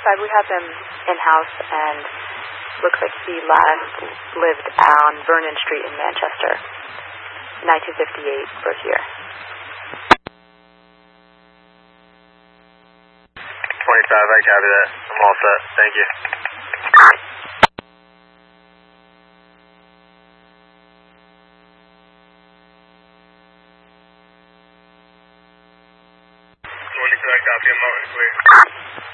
side, we have him in-house, and looks like he last lived on Vernon Street in Manchester, 1958 birth year. 25, I copy that. I'm all set. Thank you. I copy, I'm out and clear.